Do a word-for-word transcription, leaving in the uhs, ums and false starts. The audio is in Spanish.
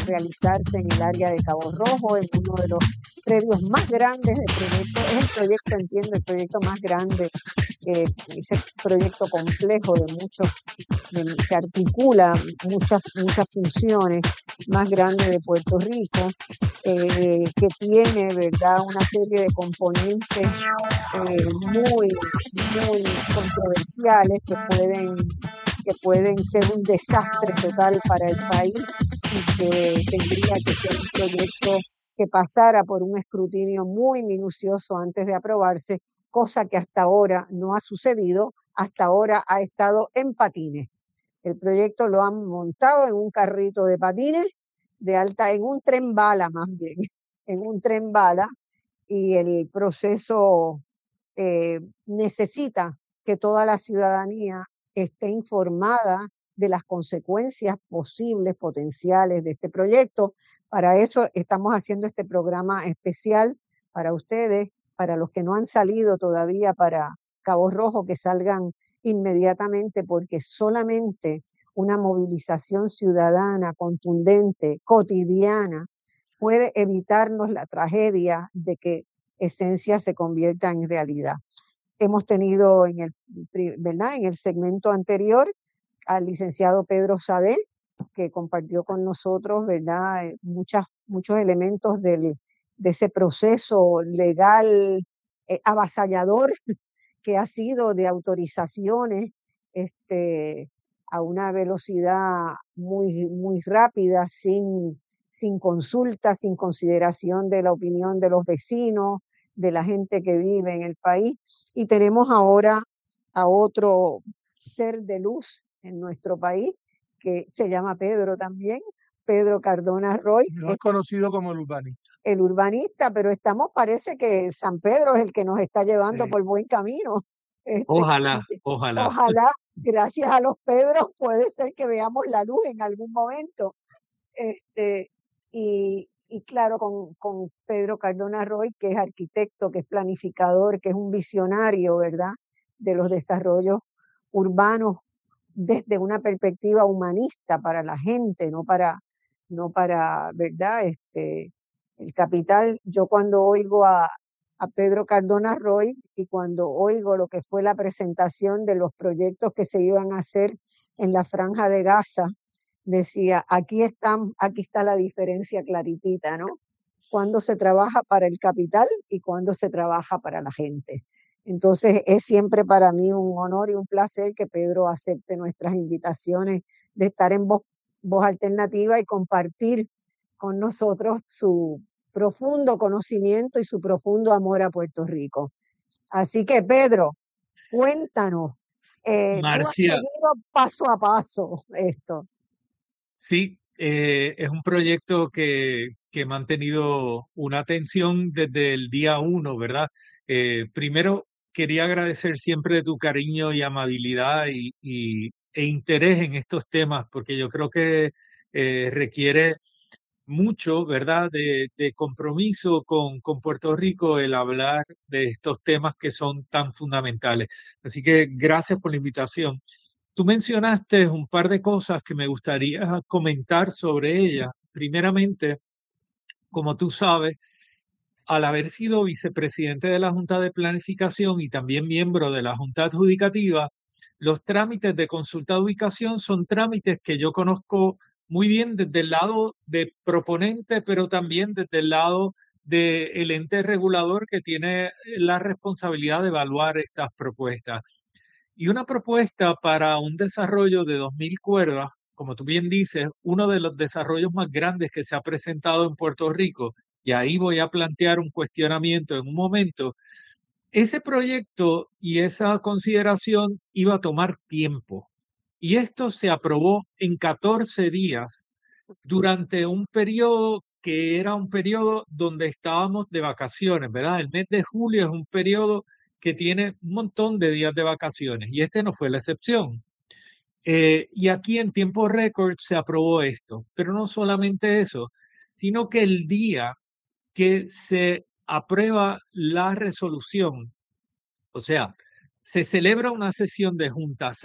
realizarse en el área de Cabo Rojo, en uno de los predios más grandes del proyecto. Es el proyecto, entiendo, el proyecto más grande, eh, ese proyecto complejo de muchos, de, que articula muchas, muchas funciones, más grande de Puerto Rico, eh, que tiene, ¿verdad?, una serie de componentes eh, muy, muy controversiales que pueden, que pueden ser un desastre total para el país y que tendría que ser un proyecto que pasara por un escrutinio muy minucioso antes de aprobarse, cosa que hasta ahora no ha sucedido, hasta ahora ha estado en patines. El proyecto lo han montado en un carrito de patines de alta, en un tren bala más bien, en un tren bala, y el proceso eh, necesita que toda la ciudadanía esté informada de las consecuencias posibles, potenciales de este proyecto. Para eso estamos haciendo este programa especial para ustedes, para los que no han salido todavía para Cabo Rojo, que salgan inmediatamente, porque solamente una movilización ciudadana contundente, cotidiana, puede evitarnos la tragedia de que esencia se convierta en realidad. Hemos tenido en el, ¿verdad?, en el segmento anterior al licenciado Pedro Sadé, que compartió con nosotros, ¿verdad?, muchas, muchos elementos del, de ese proceso legal eh, avasallador que ha sido de autorizaciones este, a una velocidad muy, muy rápida, sin, sin consulta, sin consideración de la opinión de los vecinos, de la gente que vive en el país. Y tenemos ahora a otro ser de luz en nuestro país, que se llama Pedro también, Pedro Cardona Roy. No es conocido como el urbanista. El urbanista, pero estamos, parece que San Pedro es el que nos está llevando Sí. por buen camino. Este, Ojalá, ojalá. Ojalá, gracias a los Pedros, puede ser que veamos la luz en algún momento. Este, y, y claro, con, con Pedro Cardona Roy, que es arquitecto, que es planificador, que es un visionario, ¿verdad?, de los desarrollos urbanos desde una perspectiva humanista para la gente, no para, no para, ¿verdad?, este, el capital. Yo cuando oigo a, a Pedro Cardona Roy y cuando oigo lo que fue la presentación de los proyectos que se iban a hacer en la Franja de Gaza, decía, aquí están, aquí está la diferencia claritita, ¿no? Cuando se trabaja para el capital y cuando se trabaja para la gente. Entonces es siempre para mí un honor y un placer que Pedro acepte nuestras invitaciones de estar en Voz, Voz Alternativa y compartir con nosotros su profundo conocimiento y su profundo amor a Puerto Rico. Así que Pedro, cuéntanos, eh, tú has Marcia, seguido paso a paso esto. sí, eh, es un proyecto que, que ha mantenido una atención desde el día uno, ¿verdad? Eh, primero, quería agradecer siempre tu cariño y amabilidad y, y- e interés en estos temas, porque yo creo que eh, requiere mucho, ¿verdad?, de, de compromiso con, con Puerto Rico el hablar de estos temas que son tan fundamentales. Así que gracias por la invitación. Tú mencionaste un par de cosas que me gustaría comentar sobre ellas. Primeramente, como tú sabes, al haber sido vicepresidente de la Junta de Planificación y también miembro de la Junta Adjudicativa, los trámites de consulta de ubicación son trámites que yo conozco muy bien desde el lado de proponente, pero también desde el lado del ente regulador que tiene la responsabilidad de evaluar estas propuestas. Y una propuesta para un desarrollo de dos mil cuerdas, como tú bien dices, uno de los desarrollos más grandes que se ha presentado en Puerto Rico, y ahí voy a plantear un cuestionamiento en un momento, ese proyecto y esa consideración iba a tomar tiempo. Y esto se aprobó en catorce días durante un periodo que era un periodo donde estábamos de vacaciones, ¿verdad? El mes de julio es un periodo que tiene un montón de días de vacaciones y este no fue la excepción. Eh, y aquí en tiempo récord se aprobó esto, pero no solamente eso, sino que el día que se aprueba la resolución, o sea, se celebra una sesión de junta,